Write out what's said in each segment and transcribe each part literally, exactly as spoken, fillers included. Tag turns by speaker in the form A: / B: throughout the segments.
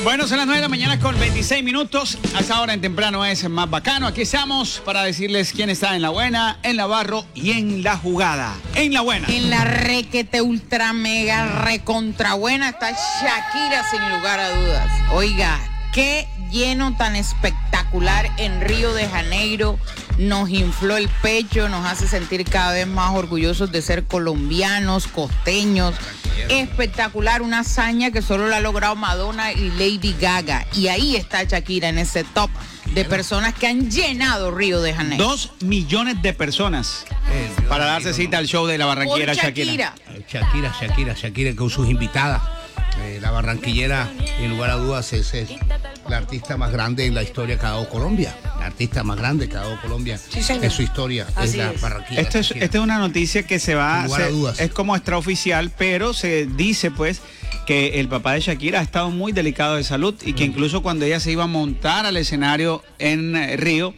A: Bueno, son las nueve de la mañana con veintiséis minutos. A esa hora en temprano es más bacano. Aquí estamos para decirles quién está en la buena, en la barro y en la jugada. En la buena.
B: En la requete ultra mega recontra buena está Shakira, sin lugar a dudas. Oiga, qué lleno tan espectacular en Río de Janeiro. Nos infló el pecho, nos hace sentir cada vez más orgullosos de ser colombianos, costeños. Espectacular, una hazaña que solo la ha logrado Madonna y Lady Gaga. Y ahí está Shakira en ese top de personas que han llenado Río de Janeiro.
A: Dos millones de personas eh, para darse cita al show de la barranquillera Shakira.
C: Shakira, Shakira, Shakira con sus invitadas. Eh, la barranquillera, sin lugar a dudas, es, es la artista más grande en la historia que ha dado Colombia. La artista más grande que ha dado Colombia sí, en su historia.
B: Así
C: es la
B: es.
C: barranquillera.
A: Esta es, esta es una noticia que se va,
C: sin lugar a dudas.
A: Se, es como extraoficial, pero se dice pues que el papá de Shakira ha estado muy delicado de salud y que incluso cuando ella se iba a montar al escenario en Río,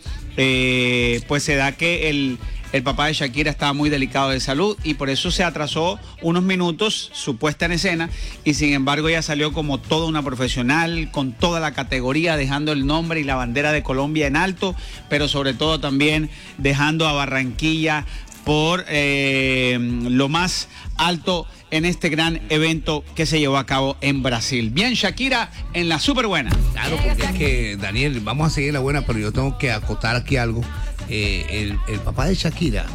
A: eh, pues se da que el... El papá de Shakira estaba muy delicado de salud y por eso se atrasó unos minutos su puesta en escena y sin embargo ella salió como toda una profesional, con toda la categoría, dejando el nombre y la bandera de Colombia en alto, pero sobre todo también dejando a Barranquilla por eh, lo más alto en este gran evento que se llevó a cabo en Brasil. Bien, Shakira en la súper buena.
C: Claro, porque es que, Daniel, vamos a seguir la buena, pero yo tengo que acotar aquí algo. Eh, el, el papá de Shakira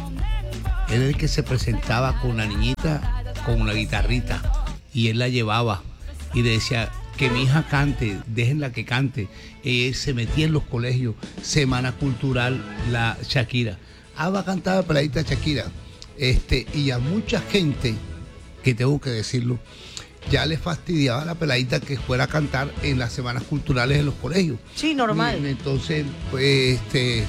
C: era el que se presentaba con la niñita con una guitarrita y él la llevaba y le decía que mi hija cante, déjenla que cante. Él se metía en los colegios, Semana Cultural, la Shakira. Ah, va a cantar la peladita Shakira. Este, y a mucha gente, que tengo que decirlo, ya le fastidiaba a la peladita que fuera a cantar en las semanas culturales en los colegios.
D: Sí, normal.
C: Y, entonces, pues, este...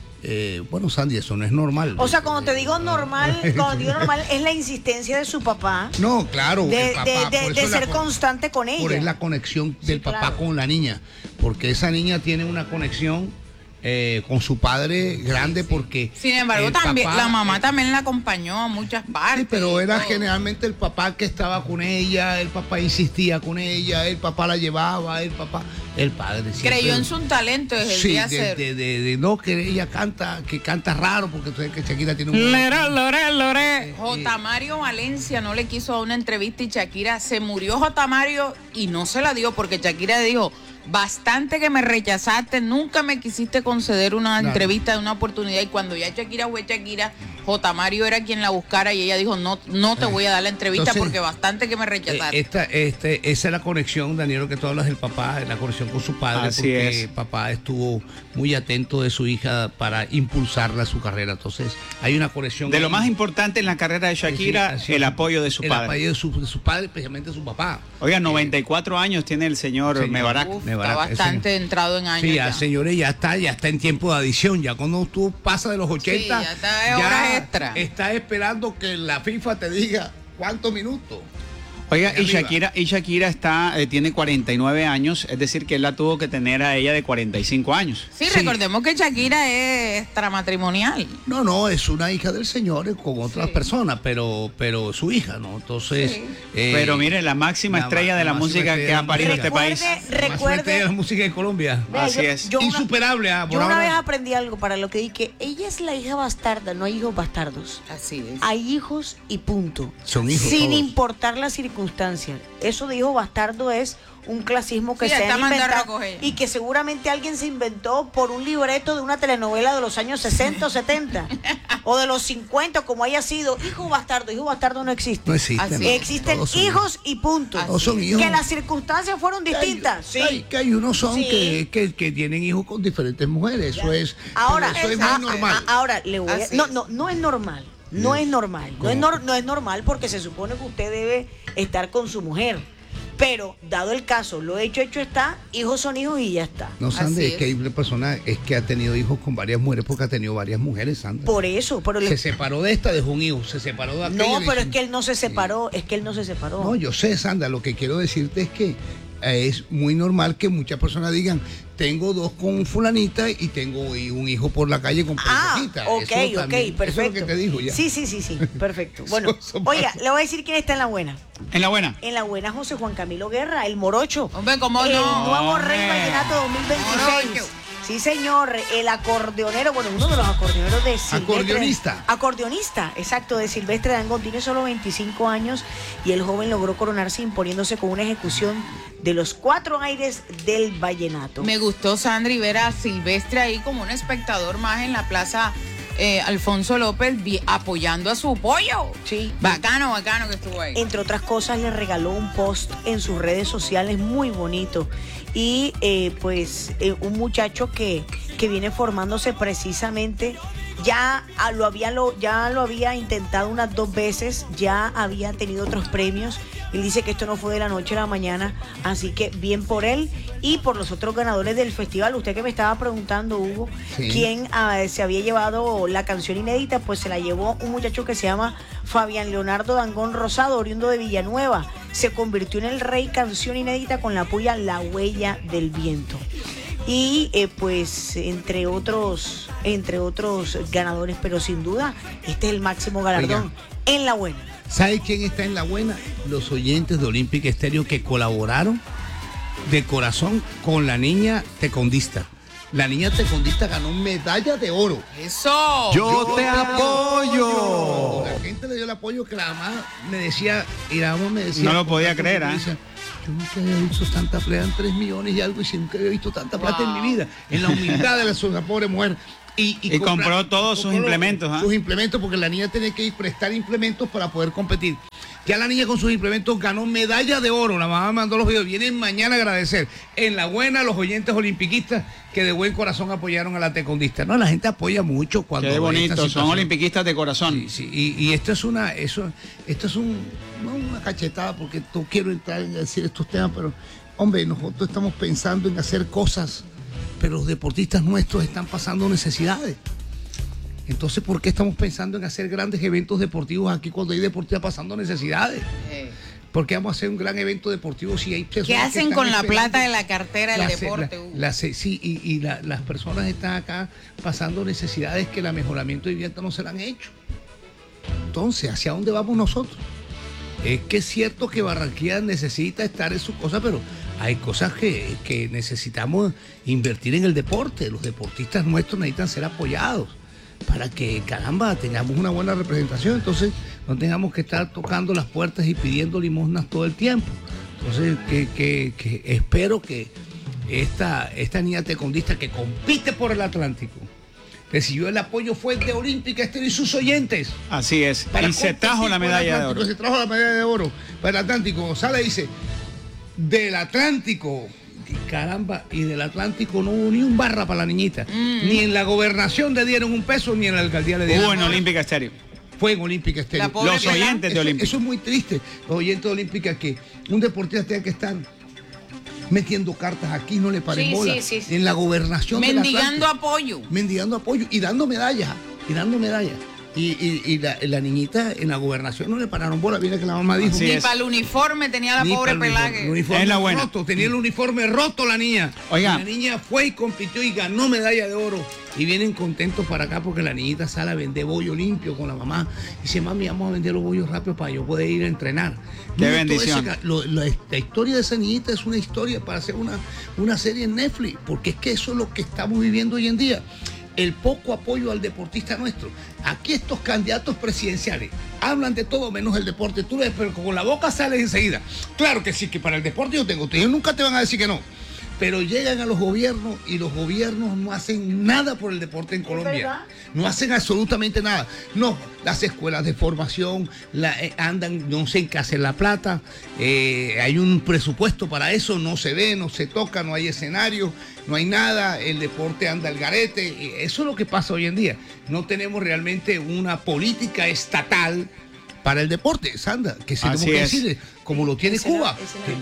C: Eh, bueno, Sandy, eso no es normal.
D: O sea, cuando te digo normal, cuando digo normal, es la insistencia de su papá.
C: No, claro,
D: de,
C: el papá,
D: de, de,
C: por
D: de
C: eso
D: ser
C: la,
D: constante con ella.
C: Por es la conexión del sí, papá
D: claro.
C: con la niña, porque esa niña tiene una conexión eh, con su padre grande, porque
B: sin embargo también papá, la mamá eh, también la acompañó a muchas partes.
C: Sí, pero era todo. Generalmente el papá que estaba con ella, el papá insistía con ella, el papá la llevaba, el papá, el padre siempre,
B: creyó en su talento desde
C: sí,
B: el día
C: de,
B: cero.
C: De, de, de, no, que ella canta, que canta raro, porque tú sabes que Shakira tiene un...
B: Lore, lore, lore. J. Mario Valencia no le quiso dar una entrevista y Shakira se murió J. Mario y no se la dio porque Shakira dijo: bastante que me rechazaste, nunca me quisiste conceder una claro. entrevista, una oportunidad, y cuando ya Shakira fue Shakira, J. Mario era quien la buscara y ella dijo: no, no te voy a dar la entrevista. Entonces, porque bastante que me rechazaste.
C: Esta, este, esa es la conexión, Daniel, que tú hablas del papá, la conexión con su padre.
A: Así
C: porque
A: es.
C: El papá estuvo muy atento de su hija para impulsarla a su carrera. Entonces, hay una conexión.
A: De ahí. Lo más importante en la carrera de Shakira, sí, sí, el apoyo de su
C: el
A: padre.
C: El apoyo de su, de su padre, especialmente de su papá.
A: Oiga, noventa y cuatro eh, años tiene el señor, señor Mebarak.
B: Uf, está bastante señor. entrado en años.
C: Sí,
B: ya,
C: ya, señores, ya está, ya está en tiempo de adición. Ya cuando tú pasas de los ochenta,
B: sí, ya está de horas extra.
C: Está esperando que la FIFA te diga cuántos minutos.
A: Oiga, y Shakira, y Shakira está, eh, tiene cuarenta y nueve años, es decir, que él la tuvo que tener a ella de cuarenta y cinco años.
B: Sí, sí. Recordemos que Shakira es extramatrimonial.
C: No, no, es una hija del Señor con otras sí. personas, pero pero su hija, ¿no? Entonces... Sí.
A: Eh, pero mire, la máxima la, estrella de la, la música que ha parido este país.
D: Recuerde
C: de la música de Colombia.
D: Vea,
A: Así
D: yo,
A: es.
D: Yo
C: Insuperable.
D: Una,
C: ah,
D: yo
C: ahora.
D: una vez aprendí algo para lo que dije, que ella es la hija bastarda, no hay hijos bastardos.
B: Así es.
D: Hay hijos y punto.
C: Son hijos
D: sin
C: todos.
D: importar las circunstancias. Eso de hijo bastardo es un clasismo que
B: sí,
D: se ha inventado
B: y
D: que seguramente alguien se inventó por un libreto de una telenovela de los años sesenta o setenta o de los cincuenta, como haya sido. Hijo bastardo, hijo bastardo no existe.
C: No existe.
D: No. Existen hijos y punto.
C: Todos son hijos.
D: Que las circunstancias fueron distintas.
C: Que hay, sí. que hay unos son sí. que, que, que tienen hijos con diferentes mujeres. Eso es,
D: ahora,
C: eso es
D: a,
C: muy normal.
D: A, a, ahora le voy a, no, no, no es normal. No es normal. No es, no, no es normal porque se supone que usted debe estar con su mujer. Pero, dado el caso, lo hecho, hecho está, hijos son hijos y ya está.
C: No, Sandy, es. es que hay una persona es que ha tenido hijos con varias mujeres porque ha tenido varias mujeres, Sandy.
D: Por eso. Pero
C: se
D: le...
C: separó de esta, dejó un hijo, se separó de aquella.
D: No, pero es que él no se separó, sí. es que él no se separó.
C: No, yo sé, Sandra, lo que quiero decirte es que es muy normal que muchas personas digan, tengo dos con fulanita y tengo un hijo por la calle con
D: fulanita. Ah, ok,
C: eso también,
D: ok, perfecto.
C: Eso es lo que te digo ya.
D: Sí, sí, sí, sí, perfecto. Bueno, oiga, le voy a decir quién está en la buena.
A: ¿En la buena?
D: En la buena José Juan Camilo Guerra, el morocho.
B: Hombre, ¿cómo
D: el
B: no?
D: nuevo Rey Vallenato dos mil veintiséis.
B: Morocho.
D: Sí, señor, el acordeonero, bueno, uno de los acordeoneros de Silvestre.
C: Acordeonista.
D: Acordeonista, exacto, de Silvestre Dangond, tiene solo veinticinco años y el joven logró coronarse imponiéndose con una ejecución de los cuatro aires del vallenato.
B: Me gustó, Sandri, ver a Silvestre ahí como un espectador más en la plaza eh, Alfonso López vi, apoyando a su pollo.
D: Sí.
B: Bacano, bacano que estuvo ahí.
D: Entre otras cosas, le regaló un post en sus redes sociales muy bonito. Y eh, pues eh, un muchacho que, que viene formándose precisamente, ya ah, lo había lo, ya lo había intentado unas dos veces, ya había tenido otros premios. Él dice que esto no fue de la noche a la mañana, así que bien por él y por los otros ganadores del festival. Usted que me estaba preguntando, Hugo, sí. quién ah, se había llevado la canción inédita, pues se la llevó un muchacho que se llama Fabián Leonardo Dangond Rosado, oriundo de Villanueva. Se convirtió en el rey canción inédita con la puya La Huella del Viento. Y eh, pues entre otros, entre otros ganadores, pero sin duda, este es el máximo galardón. Oiga, en la buena.
C: ¿Sabe quién está en la buena? Los oyentes de Olímpica Estéreo que colaboraron de corazón con la niña tecondista. La niña tecondista ganó medalla de oro.
B: ¡Eso!
C: Yo, Yo te, te apoyo. apoyo. La gente le dio el apoyo que la mamá me decía, y la mamá me decía...
A: No lo podía creer, ¿eh?
C: Yo nunca había visto tanta plata, en tres millones y algo, y nunca había visto tanta plata wow. en mi vida. En la humildad de la, la pobre mujer. Y, y,
A: y compró todos sus implementos. ¿eh?
C: Sus implementos, porque la niña tenía que ir prestar implementos para poder competir. Ya la niña con sus implementos ganó medalla de oro. La mamá mandó los videos. Vienen mañana a agradecer. En la buena, los oyentes olimpiquistas que de buen corazón apoyaron a la tecondista. No, la gente apoya mucho cuando.
A: Qué bonito, son olimpiquistas de corazón.
C: Sí, sí. Y, y esto es una, eso, esto es un, no una cachetada, porque no quiero entrar en decir estos temas, pero hombre, nosotros estamos pensando en hacer cosas, pero los deportistas nuestros están pasando necesidades. Entonces, ¿por qué estamos pensando en hacer grandes eventos deportivos aquí cuando hay deportistas pasando necesidades? Sí. ¿Por qué vamos a hacer un gran evento deportivo si hay personas
B: ¿Qué hacen
C: que
B: con la plata de la cartera del
C: la,
B: deporte?
C: La, la, sí, y, y la, las personas están acá pasando necesidades que el mejoramiento de vivienda no se la han hecho. Entonces, ¿hacia dónde vamos nosotros? Es que es cierto que Barranquilla necesita estar en su cosa, pero hay cosas que, que necesitamos invertir en el deporte. Los deportistas nuestros necesitan ser apoyados para que, caramba, tengamos una buena representación. Entonces, no tengamos que estar tocando las puertas y pidiendo limosnas todo el tiempo. Entonces, que, que, que espero que esta, esta niña tecondista que compite por el Atlántico recibió el apoyo fuerte de Olímpica Estéreo y sus oyentes.
A: Así es. Y se trajo la medalla de oro.
C: Se trajo la medalla de oro para el Atlántico. Sale dice, del Atlántico. Y caramba, y del Atlántico no hubo ni un barra para la niñita. Mm. Ni en la gobernación le dieron un peso, ni en la alcaldía le dieron.
A: Hubo en Olímpica Estéreo.
C: Fue en Olímpica Estéreo.
A: Los oyentes
C: eso,
A: de Olímpica.
C: Eso es muy triste. Los oyentes de Olímpica, que un deportista tenga que estar metiendo cartas aquí, no le paren
B: sí,
C: bola.
B: Sí, sí, sí.
C: En la gobernación.
B: Mendigando apoyo.
C: Mendigando apoyo y dando medallas. Y dando medallas. Y, y, y la, la niñita en la gobernación no le pararon bola, viene que la mamá dijo.
B: Ni para el uniforme tenía la
C: Ni
B: pobre
C: Pelague.
A: Es la buena.
C: Roto, tenía el uniforme roto la niña.
A: Oiga.
C: Y la niña fue y compitió y ganó medalla de oro. Y vienen contentos para acá porque la niñita sale a vender bollo limpio con la mamá. Y dice, mami, vamos a vender los bollos rápido para yo poder ir a entrenar.
A: Qué Mira, bendición.
C: Ese, lo, la, la historia de esa niñita es una historia para hacer una, una serie en Netflix, porque es que eso es lo que estamos viviendo hoy en día. El poco apoyo al deportista nuestro. Aquí estos candidatos presidenciales hablan de todo menos el deporte. Tú ves, pero con la boca sales enseguida. Claro que sí, que para el deporte yo tengo. Ellos nunca te van a decir que no. Pero llegan a los gobiernos y los gobiernos no hacen nada por el deporte en Colombia. No hacen absolutamente nada. No, las escuelas de formación la, eh, andan, no sé en qué hacer la plata. Eh, hay un presupuesto para eso, no se ve, no se toca, no hay escenario, no hay nada. El deporte anda al garete. Eso es lo que pasa hoy en día. No tenemos realmente una política estatal para el deporte, Sandra, que se tenemos que decirle, como lo tiene Cuba.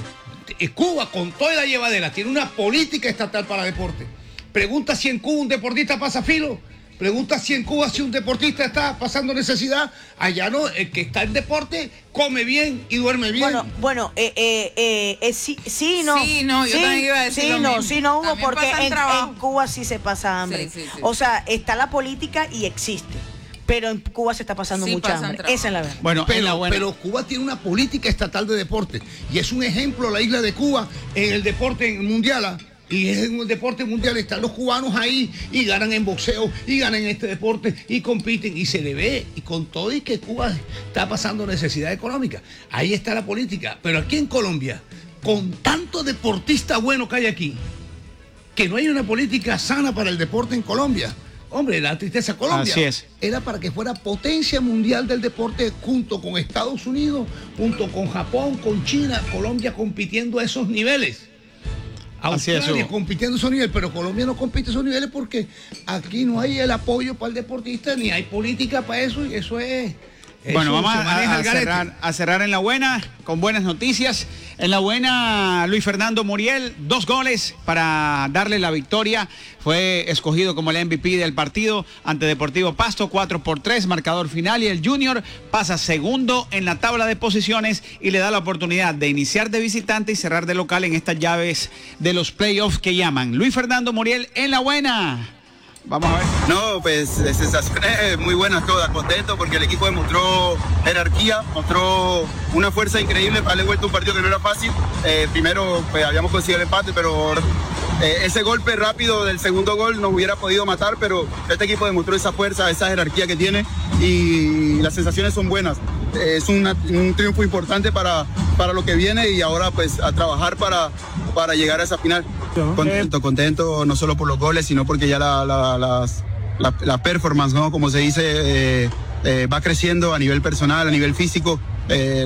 C: Cuba, con toda la llevadera, tiene una política estatal para deporte. Pregunta si en Cuba un deportista pasa filo. Pregunta si en Cuba si un deportista está pasando necesidad. Allá no, el que está en deporte come bien y duerme bien.
D: Bueno, bueno, eh, eh, eh, eh, sí, sí, no.
B: Sí, no, yo
D: sí,
B: también iba a decir
D: sí,
B: lo
D: no,
B: mismo.
D: sí, no, Hugo,
B: También
D: porque
B: pasan
D: en,
B: trabajo.
D: en Cuba sí se pasa hambre.
B: Sí, sí, sí.
D: O sea, está la política y existe, pero en Cuba se está pasando
B: Sí,
D: mucha
B: pasan
D: hambre.
B: trabajo.
D: Esa es la verdad.
A: Bueno, en la
C: Pero,
A: buena.
C: pero Cuba tiene una política estatal de deporte y es un ejemplo la isla de Cuba en el deporte mundial. ¿ah? Y es en un deporte mundial, están los cubanos ahí y ganan en boxeo y ganan en este deporte y compiten y se le ve y con todo y que Cuba está pasando necesidad económica. Ahí está la política. Pero aquí en Colombia, con tanto deportista bueno que hay aquí, que no hay una política sana para el deporte en Colombia. Hombre, la tristeza. Colombia
A: Así es.
C: era para que fuera potencia mundial del deporte junto con Estados Unidos, junto con Japón, con China, Colombia compitiendo a esos niveles.
A: Así es,
C: Australia
A: Hugo.
C: compitiendo a esos niveles, pero Colombia no compite a esos niveles porque aquí no hay el apoyo para el deportista, ni hay política para eso, y eso es... eso
A: Bueno, vamos
C: se
A: a,
C: maneja
A: a
C: al garete.
A: cerrar, a cerrar en la buena, con buenas noticias. En la buena, Luis Fernando Muriel, dos goles para darle la victoria. Fue escogido como el M V P del partido ante Deportivo Pasto, cuatro por tres, marcador final. Y el Junior pasa segundo en la tabla de posiciones y le da la oportunidad de iniciar de visitante y cerrar de local en estas llaves de los playoffs que llaman. Luis Fernando Muriel en la buena. Vamos a ver.
E: No, pues de sensaciones muy buenas todas, contento porque el equipo demostró jerarquía, mostró una fuerza increíble para darle vuelta a un partido que no era fácil. Eh, primero pues habíamos conseguido el empate, pero eh, ese golpe rápido del segundo gol nos hubiera podido matar, pero este equipo demostró esa fuerza, esa jerarquía que tiene y las sensaciones son buenas. Eh, es una, un triunfo importante para, para lo que viene y ahora pues a trabajar para, para llegar a esa final. Contento, contento, no solo por los goles, sino porque ya la, la, las, la, la performance, ¿no? Como se dice, eh, eh, va creciendo a nivel personal, a nivel físico. Eh,